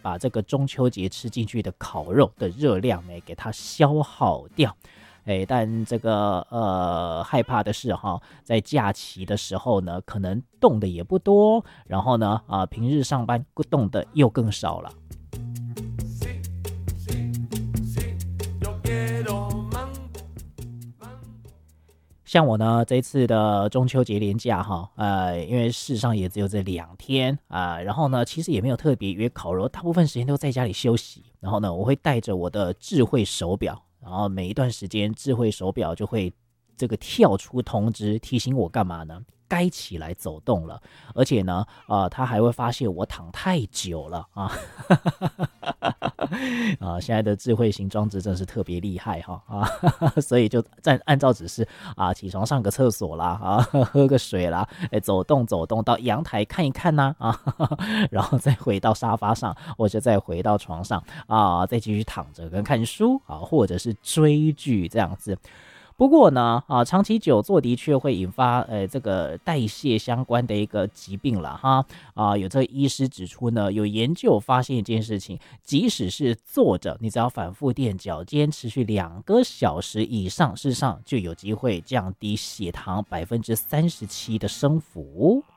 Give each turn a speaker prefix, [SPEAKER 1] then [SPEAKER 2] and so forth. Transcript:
[SPEAKER 1] 把这个中秋节吃进去的烤肉的热量给它消耗掉。但这个害怕的是在假期的时候呢，可能动的也不多，然后呢平日上班动的又更少了。像我呢，这次的中秋节连假因为事实上也只有这2天然后呢，其实也没有特别约烤肉，大部分时间都在家里休息。然后呢，我会带着我的智慧手表，然后每一段时间智慧手表就会这个跳出通知，提醒我干嘛呢？该起来走动了。而且呢，他还会发现我躺太久了现在的智慧型装置真是特别厉害所以就按照指示起床上个厕所啦喝个水啦，走动走动，到阳台看一看呐然后再回到沙发上，或者再回到床上再继续躺着跟看书或者是追剧这样子。不过呢长期久坐的确会引发这个代谢相关的一个疾病了有这个医师指出呢，有研究发现一件事情，即使是坐着，你只要反复垫脚尖持续2个小时以上，事实上就有机会降低血糖37%的升幅。